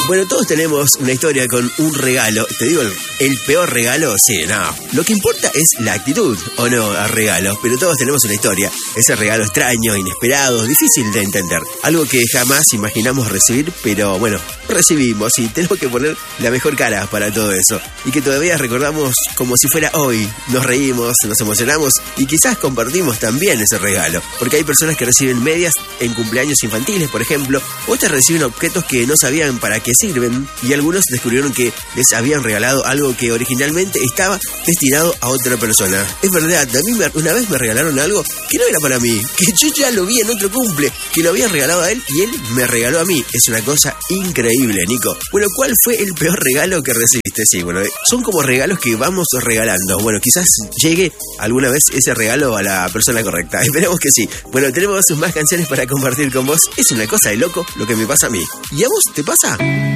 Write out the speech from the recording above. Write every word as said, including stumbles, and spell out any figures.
Bueno, todos tenemos una historia con un regalo. Te digo, el, el peor regalo, sí, no. Lo que importa es la actitud, o no, al regalo. Pero todos tenemos una historia. Ese regalo extraño, inesperado, difícil de entender. Algo que jamás imaginamos recibir, pero bueno, recibimos y tenemos que poner la mejor cara para todo eso. Y que todavía recordamos como si fuera hoy. Nos reímos, nos emocionamos y quizás compartimos también ese regalo. Porque hay personas que reciben medias en cumpleaños infantiles, por ejemplo, otras reciben objetos que no sabían para qué sirven, y algunos descubrieron que les habían regalado algo que originalmente estaba destinado a otra persona. Es verdad, a mí me, una vez me regalaron algo que no era para mí, que yo ya lo vi en otro cumple, que lo habían regalado a él y él me regaló a mí. Es una cosa increíble, Nico. Bueno, ¿cuál fue el peor regalo que recibiste? Sí, bueno, son como regalos que vamos regalando. Bueno, quizás llegue alguna vez ese regalo a la persona correcta. Esperemos que sí. Bueno, tenemos más canciones para compartir con vos. Es una cosa de loco lo que me pasa a mí. ¿Y a vos te pasa?